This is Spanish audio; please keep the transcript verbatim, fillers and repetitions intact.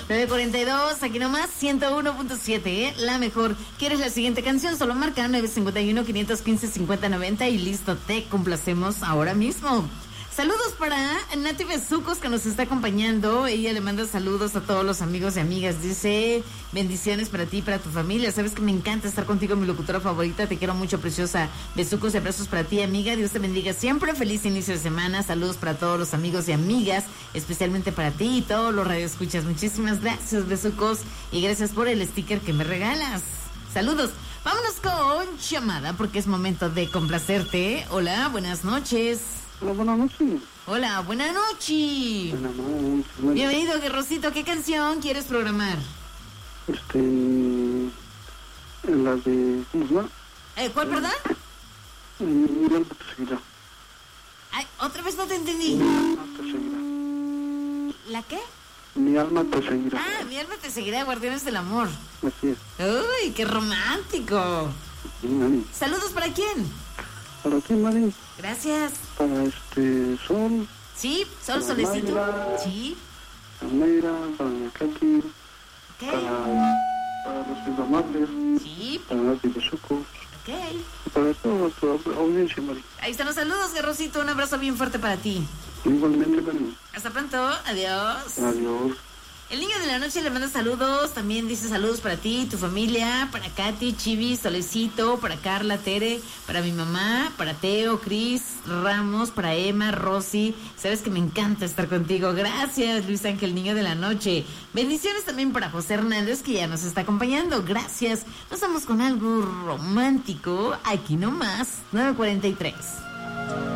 nueve cuarenta y dos, aquí nomás, ciento uno punto siete, ¿eh? La mejor. ¿Quieres la siguiente canción? Solo marca nueve cinco uno, cinco uno cinco, cincuenta noventa y listo, te complacemos ahora mismo. Saludos para Nati Besucos, que nos está acompañando. Ella le manda saludos a todos los amigos y amigas. Dice, bendiciones para ti y para tu familia. Sabes que me encanta estar contigo, mi locutora favorita. Te quiero mucho, preciosa. Besucos y abrazos para ti, amiga. Dios te bendiga siempre. Feliz inicio de semana. Saludos para todos los amigos y amigas, especialmente para ti y todos los radioescuchas. Muchísimas gracias, Besucos. Y gracias por el sticker que me regalas. Saludos. Vámonos con llamada, porque es momento de complacerte. Hola, buenas noches. Hola, buenas noches. Hola, buenas noches. Buenas noches. Bueno, Bienvenido, Guerrosito. ¿Qué canción quieres programar? Este. La de. ¿Cómo se llama? Eh, ¿Cuál, perdón? Mi alma te seguirá. Ay, otra vez no te entendí. Mi alma te seguirá. ¿La qué? Mi alma te seguirá. Ah, mi alma te seguirá, Guardianes del Amor. Así es. Uy, qué romántico. Sí, Mari. ¿Saludos para quién? Para ti, Mari. Gracias. Para este. Sol. Sí, Sol Para Solecito. Mayra. Sí, Para Mayra. Para mi Katy. ok. Para. Para los indomables. Sí, Para Nati Besuco. ok. Y para toda tu audiencia, Mari. Ahí están los saludos, Guerrosito. Un abrazo bien fuerte para ti. Igualmente, Mari. Hasta pronto. Adiós. Adiós. El niño de la noche le manda saludos, también dice saludos para ti, tu familia, para Katy, Chivi, Solecito, para Carla, Tere, para mi mamá, para Teo, Cris, Ramos, para Emma, Rosy. Sabes que me encanta estar contigo. Gracias, Luis Ángel, niño de la noche. Bendiciones también para José Hernández, que ya nos está acompañando. Gracias. Nos vamos con algo romántico, aquí nomás, nueve cuarenta y tres.